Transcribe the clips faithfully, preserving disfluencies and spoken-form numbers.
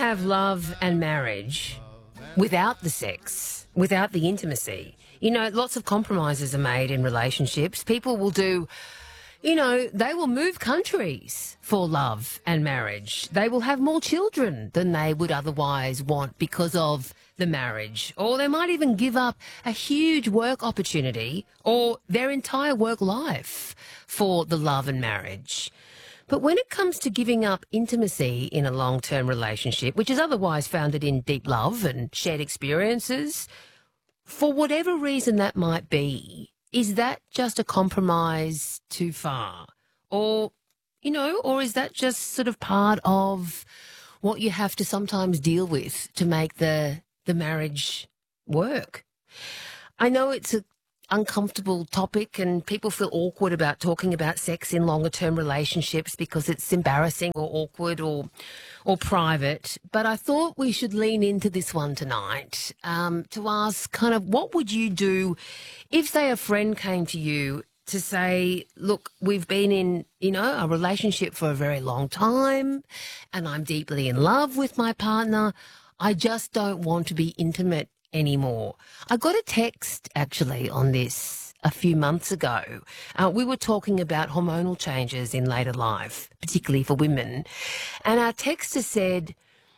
have love and marriage without the sex, without the intimacy, you know, lots of compromises are made in relationships. People will do, you know, they will move countries for love and marriage. They will have more children than they would otherwise want because of the marriage. Or they might even give up a huge work opportunity or their entire work life for the love and marriage. But when it comes to giving up intimacy in a long-term relationship, which is otherwise founded in deep love and shared experiences, for whatever reason that might be, is that just a compromise too far? Or, you know, or is that just sort of part of what you have to sometimes deal with to make the the marriage work? I know it's a uncomfortable topic and people feel awkward about talking about sex in longer term relationships because it's embarrassing or awkward or or private, but I thought we should lean into this one tonight um, to ask kind of what would you do if, say, a friend came to you to say, look, we've been in, you know, a relationship for a very long time and I'm deeply in love with my partner. I just don't want to be intimate anymore. I got a text actually on this a few months ago. Uh, we were talking about hormonal changes in later life, particularly for women. And our texter said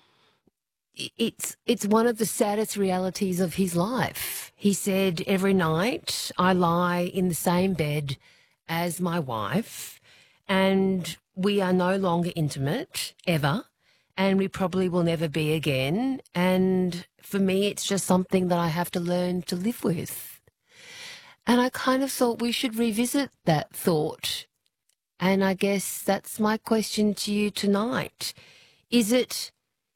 it's it's one of the saddest realities of his life. He said, every night I lie in the same bed as my wife and we are no longer intimate ever. And we probably will never be again. And for me, it's just something that I have to learn to live with. And I kind of thought we should revisit that thought. And I guess that's my question to you tonight. Is it,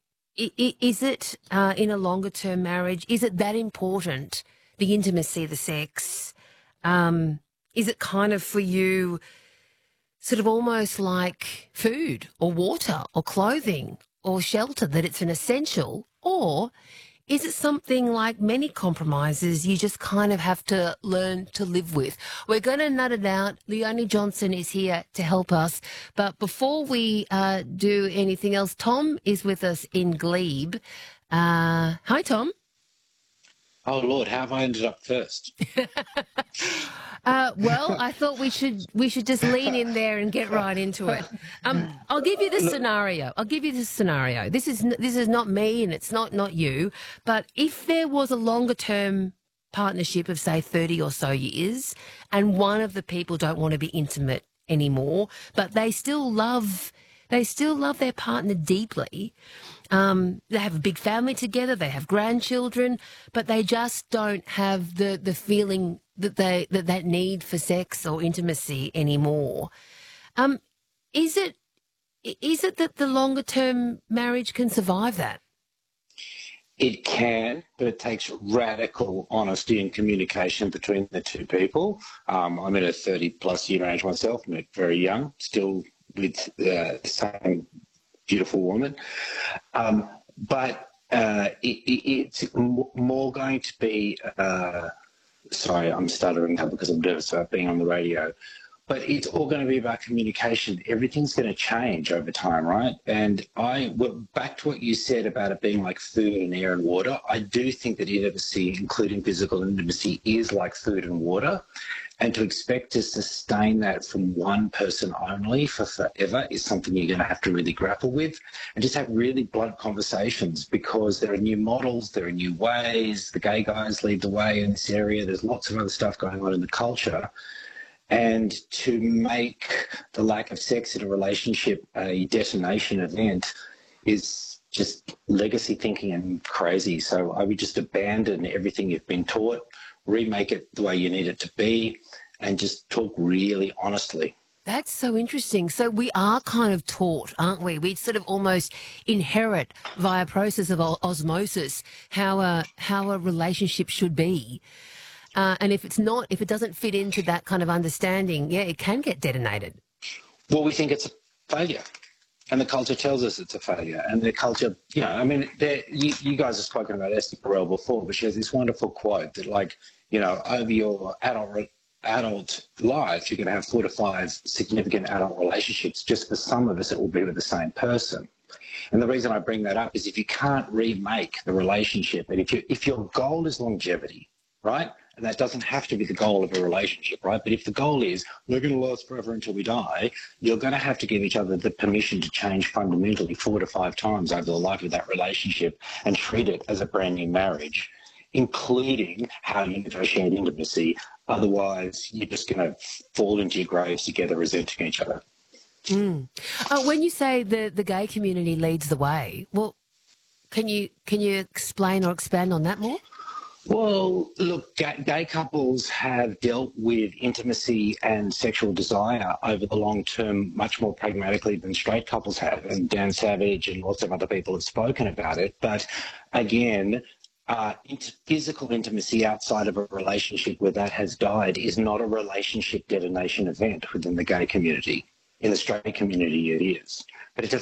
is it uh, in a longer term marriage, is it that important, the intimacy, the sex? Um, is it kind of for you sort of almost like food or water or clothing or shelter, that it's an essential? Or is it something like many compromises you just kind of have to learn to live with? We're going to nut it out. Leonie Johnson is here to help us. But before we uh, do anything else, Tom is with us in Glebe. Uh, hi, Tom. Oh, Lord, how have I ended up first? uh, well, I thought we should we should just lean in there and get right into it. Um, I'll give you this scenario. I'll give you this scenario. This is this is not me and it's not not you. But if there was a longer term partnership of, say, thirty or so years, and one of the people don't want to be intimate anymore, but they still love they still love their partner deeply. Um, they have a big family together, they have grandchildren, but they just don't have the, the feeling that they that, that need for sex or intimacy anymore. Um, is it is it that the longer term marriage can survive that? It can, but it takes radical honesty and communication between the two people. Um, I'm in a thirty plus year marriage myself. I'm very young, still with uh, the same beautiful woman. Um, but uh, it, it, it's more going to be, uh, sorry, I'm stuttering now because I'm nervous about being on the radio, but it's all going to be about communication. Everything's going to change over time, right? And I, well, back to what you said about it being like food and air and water, I do think that intimacy, including physical intimacy, is like food and water. And to expect to sustain that from one person only for forever is something you're going to have to really grapple with and just have really blunt conversations, because there are new models, there are new ways. The gay guys lead the way in this area. There's lots of other stuff going on in the culture. And to make the lack of sex in a relationship a detonation event is just legacy thinking and crazy. So I would just abandon everything you've been taught, remake it the way you need it to be, and just talk really honestly. That's so interesting. So we are kind of taught, aren't we? We sort of almost inherit via process of osmosis how a, how a relationship should be. Uh, and if it's not, if it doesn't fit into that kind of understanding, yeah, it can get detonated. Well, we think it's a failure. And the culture tells us it's a failure. And the culture, you know, I mean, you, you guys have spoken about Esther Perel before, but she has this wonderful quote that, like, you know, over your adult adult life, you're going to have four to five significant adult relationships. Just for some of us, it will be with the same person. And the reason I bring that up is if you can't remake the relationship, and if you if your goal is longevity, right? And that doesn't have to be the goal of a relationship, right? But if the goal is we're going to last forever until we die, you're going to have to give each other the permission to change fundamentally four to five times over the life of that relationship and treat it as a brand new marriage, including how you negotiate intimacy. Otherwise, you're just going to fall into your graves together resenting each other. Mm. Uh, when you say the, the gay community leads the way, well, can you can you explain or expand on that more? Well, look, gay, gay couples have dealt with intimacy and sexual desire over the long term much more pragmatically than straight couples have. And Dan Savage and lots of other people have spoken about it. But again, uh, int- physical intimacy outside of a relationship where that has died is not a relationship detonation event within the gay community. In the straight community, it is. But it's a